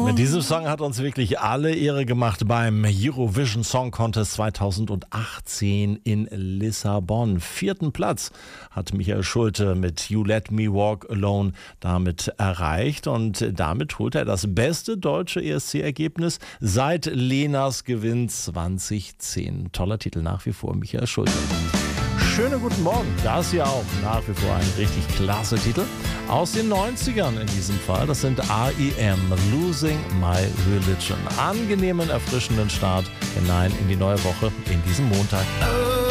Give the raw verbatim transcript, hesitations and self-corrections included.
Mit diesem Song hat uns wirklich alle Ehre gemacht beim Eurovision Song Contest zweitausendachtzehn in Lissabon. Vierten Platz hat Michael Schulte mit You Let Me Walk Alone damit erreicht und damit holt er das beste deutsche E S C-Ergebnis seit Lenas Gewinn zweitausendzehn. Toller Titel nach wie vor, Michael Schulte. Schönen guten Morgen, das hier auch nach wie vor ein richtig klasse Titel aus den neunzigern in diesem Fall. Das sind R E M, Losing My Religion. Angenehmen, erfrischenden Start hinein in die neue Woche, in diesem Montag.